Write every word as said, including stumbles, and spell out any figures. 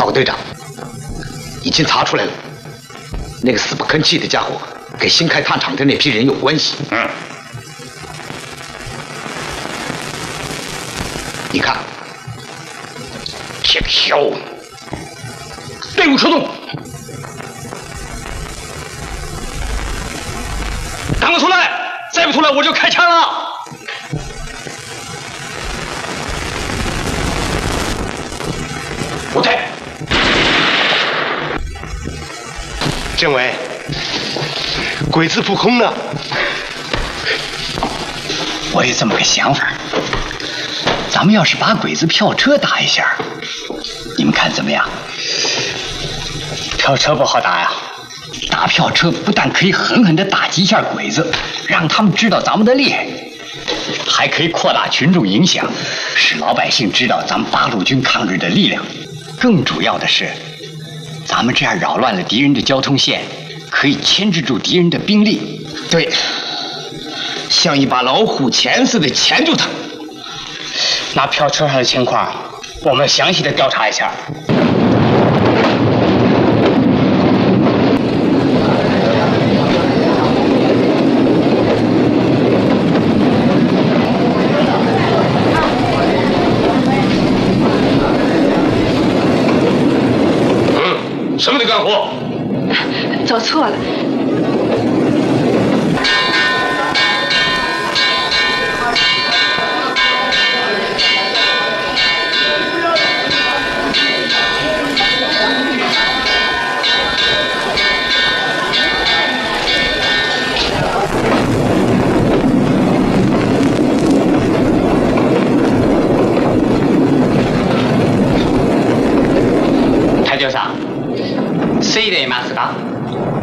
老队长，已经查出来了，那个死不吭气的家伙跟新开炭厂的那批人有关系。 嗯， 你看， 铁锹，队伍出动，赶快出来！再不出来我就开枪了。不对， 政委，鬼子扑空了。 我有这么个想法，咱们要是把鬼子票车打一下，你们看怎么样？ 票车不好打呀， 打票车不但可以狠狠地打击一下鬼子，让他们知道咱们的厉害，还可以扩大群众影响，使老百姓知道咱们八路军抗日的力量。更主要的是，咱们这样扰乱了敌人的交通线，可以牵制住敌人的兵力。 对，像一把老虎钳似的钳住他。 那票车上的情况，我们详细的调查一下。什么的干活？ 走错了。 台长さん、ついでいますか？